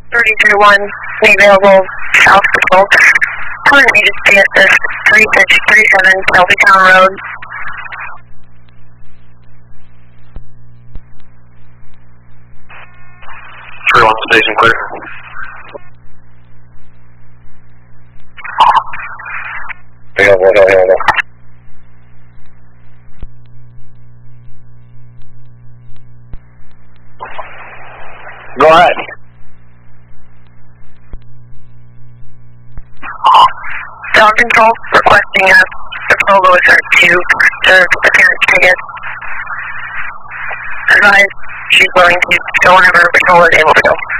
3031, be available south patrol. Current need to stay at this 3637 Shelby Town Road. Station clear. Go ahead. Dog control requesting a patrol officer to serve the parent ticket. Advise she's willing to go whenever patrol is able to go.